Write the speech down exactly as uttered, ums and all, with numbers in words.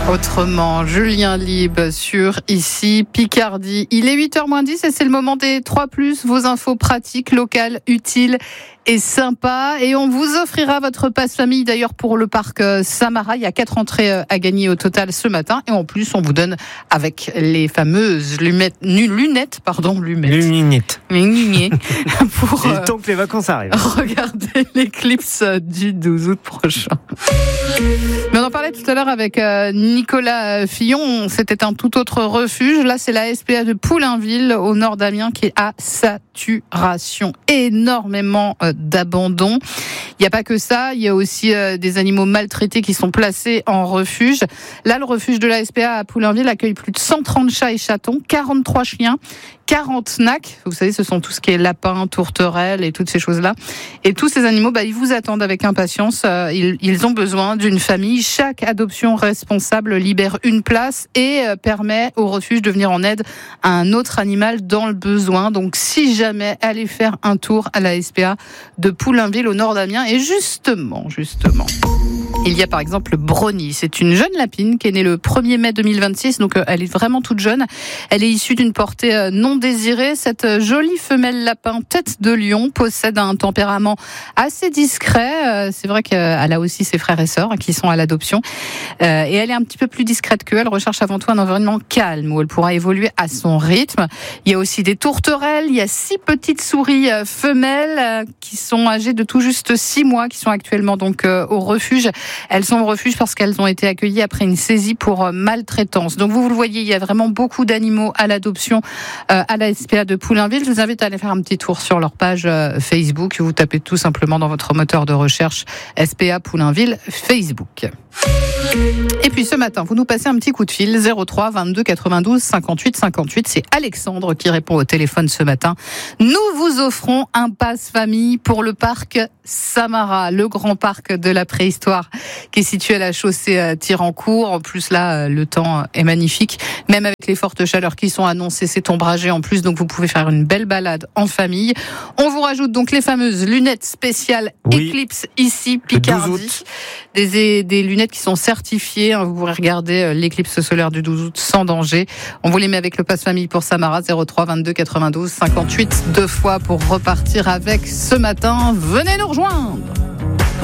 Autrement, Julien Libre sur Ici Picardie. Il est huit heures moins dix et c'est le moment des trois plus, vos infos pratiques, locales, utiles et sympas. Et on vous offrira votre passe-famille d'ailleurs pour le parc Samara. Il y a quatre entrées à gagner au total ce matin. Et en plus, on vous donne avec les fameuses lunettes, lunettes, pardon, lunettes. Lunettes. Lunettes. Pour Il est temps que les vacances arrivent. Regarder l'éclipse du douze août prochain. Mais on en parlait tout à l'heure avec Nicolas Fillon. C'était un tout autre refuge. Là, c'est la S P A de Poulainville, au nord d'Amiens, qui est à saturation. Énormément d'abandon. Il n'y a pas que ça. Il y a aussi des animaux maltraités qui sont placés en refuge. Là, le refuge de la S P A à Poulainville accueille plus de cent trente chats et chatons, quarante-trois chiens, quarante nacs. Vous savez, ce sont tout ce qui est lapins, tourterelles et toutes ces choses-là. Et tous ces animaux, bah, ils vous attendent avec impatience. Ils, ils ont besoin d'une famille. Chaque adoption responsable libère une place et permet au refuge de venir en aide à un autre animal dans le besoin. Donc, si jamais, allez faire un tour à la S P A de Poulainville, au nord d'Amiens. Et justement, justement, il y a par exemple Brony. C'est une jeune lapine qui est née le premier mai deux mille vingt-six. Donc, elle est vraiment toute jeune. Elle est issue d'une portée non désirée. Cette jolie femelle lapin tête de lion possède un tempérament assez discret. C'est vrai qu'elle a aussi ses frères et sœurs qui sont à l'adoption. Et elle est un petit peu plus discrète qu'eux. Elle recherche avant tout un environnement calme où elle pourra évoluer à son rythme. Il y a aussi des tourterelles. Il y a six petites souris femelles qui sont âgées de tout juste six mois, qui sont actuellement donc au refuge. Elles sont au refuge parce qu'elles ont été accueillies après une saisie pour maltraitance. Donc vous, vous le voyez, il y a vraiment beaucoup d'animaux à l'adoption euh, à la S P A de Poulainville. Je vous invite à aller faire un petit tour sur leur page euh, Facebook. Vous tapez tout simplement dans votre moteur de recherche S P A Poulainville Facebook. Et puis ce matin, vous nous passez un petit coup de fil, zéro trois vingt-deux quatre-vingt-douze cinquante-huit cinquante-huit. C'est Alexandre qui répond au téléphone ce matin. Nous vous offrons un passe-famille pour le parc Samara, le grand parc de la préhistoire qui est situé à la chaussée Tirancourt. En plus là, le temps est magnifique. Même avec les fortes chaleurs qui sont annoncées, c'est ombragé en plus. Donc vous pouvez faire une belle balade en famille. On vous rajoute donc les fameuses lunettes spéciales oui. Eclipse Ici Picardie. Des, des lunettes qui sont certifiées. Vous pourrez regarder l'éclipse solaire du douze août sans danger. On vous les met avec le passe-famille pour Samara, zéro trois vingt-deux quatre-vingt-douze cinquante-huit, deux fois pour repartir avec ce matin. Venez nous rejoindre.